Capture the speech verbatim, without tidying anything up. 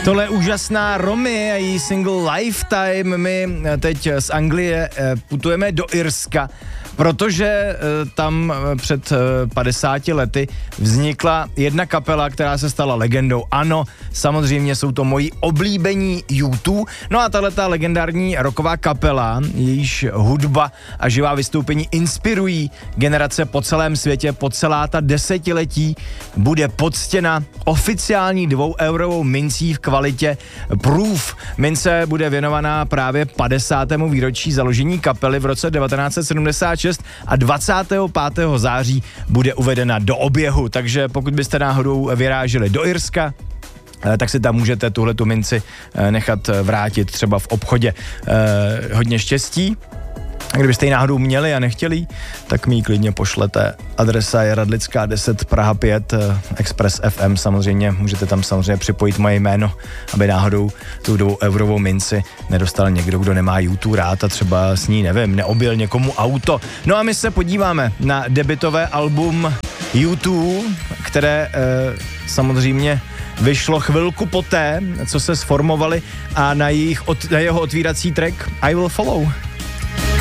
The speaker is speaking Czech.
Tohle je úžasná Romy a její single Lifetime. My teď z Anglie putujeme do Irska, protože tam před padesáti lety vznikla jedna kapela, která se stala legendou. Ano, samozřejmě jsou to moji oblíbení U dva. No a tahleta legendární rocková kapela, jejíž hudba a živá vystoupení inspirují generace po celém světě, po celá ta desetiletí, bude poctěna oficiální dvoueurovou mincí v kvalitě Proof. Mince bude věnovaná právě padesátému výročí založení kapely v roce devatenáct set sedmdesát šest a dvacátého pátého září bude uvedena do oběhu. Takže pokud byste náhodou vyráželi do Irska, tak si tam můžete tuhletu minci nechat vrátit třeba v obchodě. Eh, hodně štěstí. A kdybyste ji náhodou měli a nechtěli, tak mi ji klidně pošlete. Adresa je Radlická deset, Praha pět, Express F M samozřejmě. Můžete tam samozřejmě připojit moje jméno, aby náhodou tu dvou eurovou minci nedostal někdo, kdo nemá U dva rád a třeba s ní, nevím, neobil někomu auto. No a my se podíváme na debutové album U dva, které eh, samozřejmě vyšlo chvilku poté, co se sformovali, a na, jejich, na jeho otvírací track I Will Follow.